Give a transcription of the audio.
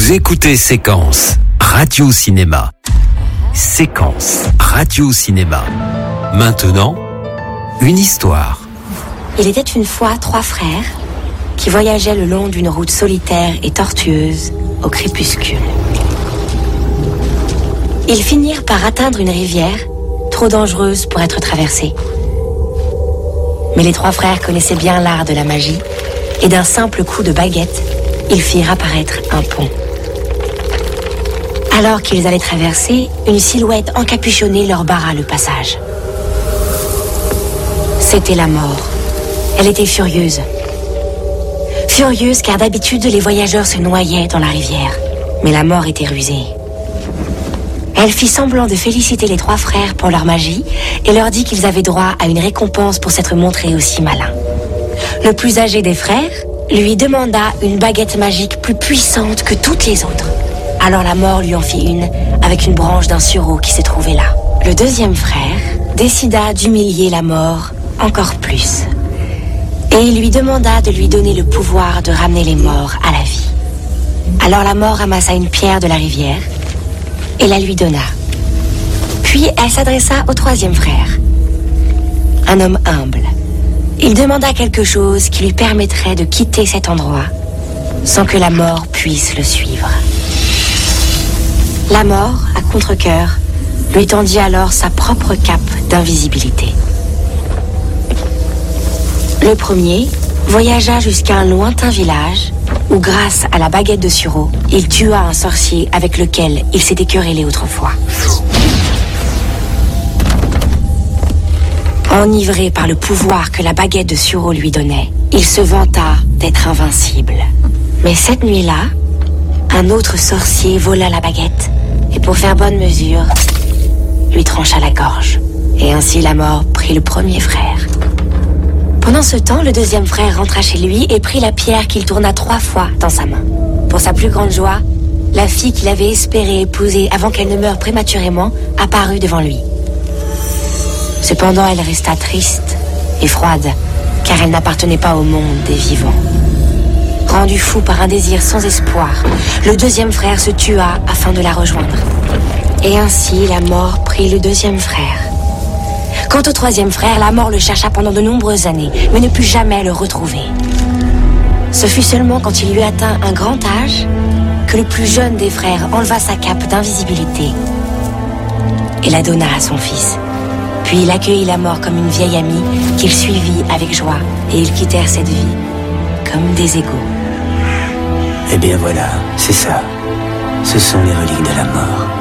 Vous écoutez Séquence Radio Cinéma. Séquence Radio Cinéma. Maintenant, une histoire. Il était une fois 3 frères qui voyageaient le long d'une route solitaire et tortueuse au crépuscule. Ils finirent par atteindre une rivière trop dangereuse pour être traversée. Mais les 3 frères connaissaient bien l'art de la magie et d'un simple coup de baguette, ils firent apparaître un pont. Alors qu'ils allaient traverser, une silhouette encapuchonnée leur barra le passage. C'était la mort. Elle était furieuse. Furieuse car d'habitude les voyageurs se noyaient dans la rivière. Mais la mort était rusée. Elle fit semblant de féliciter les 3 frères pour leur magie et leur dit qu'ils avaient droit à une récompense pour s'être montrés aussi malins. Le plus âgé des frères lui demanda une baguette magique plus puissante que toutes les autres. Alors la mort lui en fit une avec une branche d'un sureau qui se trouvait là. Le deuxième frère décida d'humilier la mort encore plus. Et il lui demanda de lui donner le pouvoir de ramener les morts à la vie. Alors la mort ramassa une pierre de la rivière et la lui donna. Puis elle s'adressa au 3e frère, un homme humble. Il demanda quelque chose qui lui permettrait de quitter cet endroit sans que la mort puisse le suivre. La mort, à contre-cœur, lui tendit alors sa propre cape d'invisibilité. Le premier voyagea jusqu'à un lointain village où, grâce à la baguette de sureau, il tua un sorcier avec lequel il s'était querellé autrefois. Enivré par le pouvoir que la baguette de sureau lui donnait, il se vanta d'être invincible. Mais cette nuit-là, un autre sorcier vola la baguette et pour faire bonne mesure, lui trancha la gorge. Et ainsi la mort prit le premier frère. Pendant ce temps, le 2e frère rentra chez lui et prit la pierre qu'il tourna 3 fois dans sa main. Pour sa plus grande joie, la fille qu'il avait espéré épouser avant qu'elle ne meure prématurément apparut devant lui. Cependant, elle resta triste et froide, car elle n'appartenait pas au monde des vivants. Rendu fou par un désir sans espoir, le 2e frère se tua afin de la rejoindre. Et ainsi, la mort prit le 2e frère. Quant au 3e frère, la mort le chercha pendant de nombreuses années, mais ne put jamais le retrouver. Ce fut seulement quand il eut atteint un grand âge que le plus jeune des frères enleva sa cape d'invisibilité et la donna à son fils. Puis il accueillit la mort comme une vieille amie qu'il suivit avec joie et ils quittèrent cette vie comme des égaux. Eh bien voilà, c'est ça. Ce sont les reliques de la mort.